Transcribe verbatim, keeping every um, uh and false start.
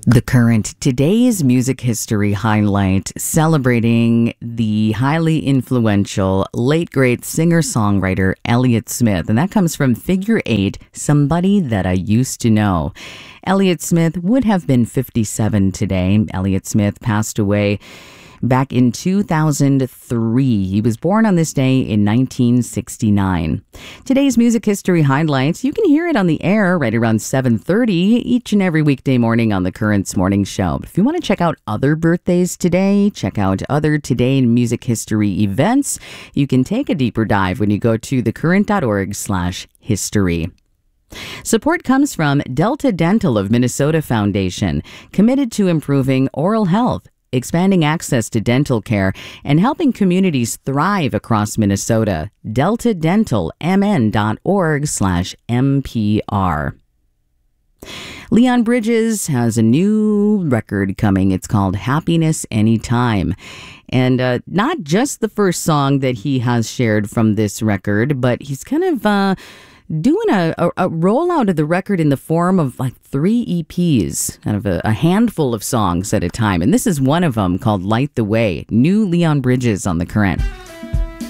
The Current, today's music history highlight celebrating the highly influential late great singer-songwriter Elliott Smith. And that comes from Figure Eight, Somebody That I Used to Know. Elliott Smith would have been fifty-seven today. Elliott Smith passed away back in two thousand three. He was born on this day in nineteen sixty-nine. Today's music history highlights, you can hear it on the air right around seven thirty each and every weekday morning on the Current's Morning Show. But if you want to check out other birthdays today, check out other Today in Music History events, you can take a deeper dive when you go to thecurrent.org slash history. Support comes from Delta Dental of Minnesota Foundation, committed to improving oral health, expanding access to dental care, and helping communities thrive across Minnesota. delta dental m n dot org slash M P R. Leon Bridges has a new record coming. It's called Happiness Anytime. And uh, not just the first song that he has shared from this record, but he's kind of uh, doing a, a, a rollout of the record in the form of like three E Ps, kind of a, a handful of songs at a time. And this is one of them called Light the Way. New Leon Bridges on The Current.